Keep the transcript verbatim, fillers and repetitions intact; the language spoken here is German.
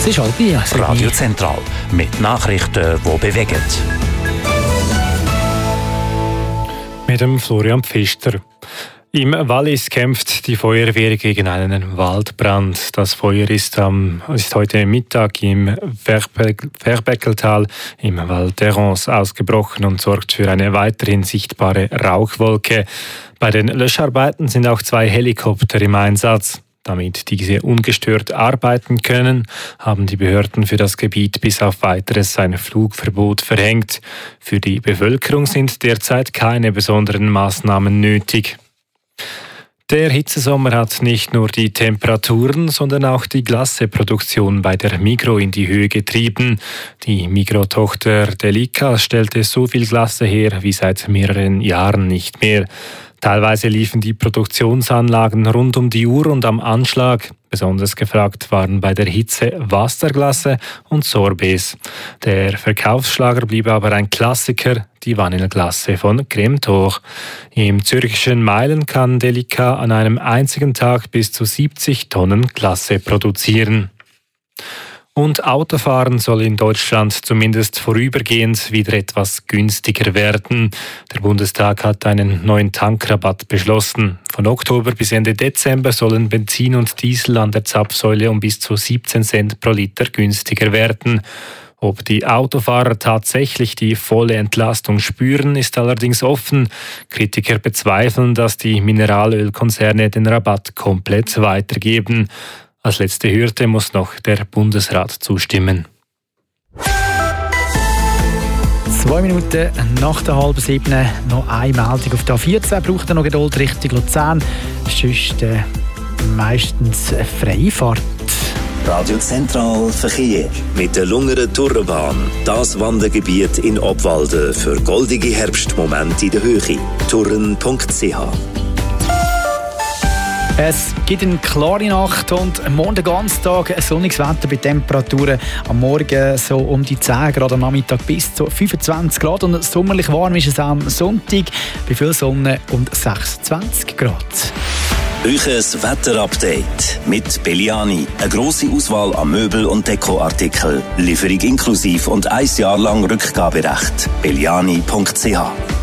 Es ist halb vier. Radio Zentral mit Nachrichten, die bewegen. Mit dem Florian Pfister. Im Wallis kämpft die Feuerwehr gegen einen Waldbrand. Das Feuer ist, am, ist heute Mittag im Verbeckeltal im Val d'Erens ausgebrochen und sorgt für eine weiterhin sichtbare Rauchwolke. Bei den Löscharbeiten sind auch zwei Helikopter im Einsatz. Damit diese ungestört arbeiten können, haben die Behörden für das Gebiet bis auf Weiteres ein Flugverbot verhängt. Für die Bevölkerung sind derzeit keine besonderen Maßnahmen nötig. Der Hitzesommer hat nicht nur die Temperaturen, sondern auch die Glasseproduktion bei der Migros in die Höhe getrieben. Die Migros-Tochter Delica stellte so viel Glasse her wie seit mehreren Jahren nicht mehr. Teilweise liefen die Produktionsanlagen rund um die Uhr und am Anschlag. Besonders gefragt waren bei der Hitze Wasserglasse und Sorbets. Der Verkaufsschlager blieb aber ein Klassiker, die Vanilleglasse von Cremtour. Im zürchischen Meilen kann Delica an einem einzigen Tag bis zu siebzig Tonnen Glasse produzieren. Und Autofahren soll in Deutschland zumindest vorübergehend wieder etwas günstiger werden. Der Bundestag hat einen neuen Tankrabatt beschlossen. Von Oktober bis Ende Dezember sollen Benzin und Diesel an der Zapfsäule um bis zu siebzehn Cent pro Liter günstiger werden. Ob die Autofahrer tatsächlich die volle Entlastung spüren, ist allerdings offen. Kritiker bezweifeln, dass die Mineralölkonzerne den Rabatt komplett weitergeben. Als letzte Hürde muss noch der Bundesrat zustimmen. Zwei Minuten nach der halben sieben noch eine Meldung auf der A vierzehn. Braucht er noch Geduld Richtung Luzern. Sonst äh, meistens eine Freifahrt. Radio Zentral Verkehr mit der Lungeren Tourenbahn. Das Wandergebiet in Obwalden für goldige Herbstmomente in der Höhe. touren punkt c h. Es gibt eine klare Nacht und morgen den ganzen Tag sonniges Wetter bei Temperaturen am Morgen so um die zehn Grad, am Nachmittag bis zu fünfundzwanzig Grad und sommerlich warm ist es am Sonntag bei viel Sonne und sechsundzwanzig Grad. Euches Wetterupdate mit Belliani. Eine grosse Auswahl an Möbel- und Dekoartikeln. Lieferung inklusiv und ein Jahr lang Rückgaberecht. belliani punkt c h.